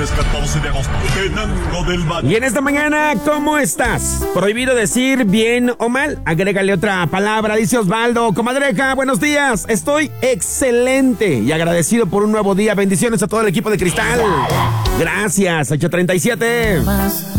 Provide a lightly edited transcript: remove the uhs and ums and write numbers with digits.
14 de agosto. Tenango del Valle. Y en esta mañana, ¿cómo estás? Prohibido decir bien o mal. Agrégale otra palabra, dice Osvaldo. Comadreja, buenos días. Estoy excelente y agradecido por un nuevo día. Bendiciones a todo el equipo de Cristal. Gracias, 837.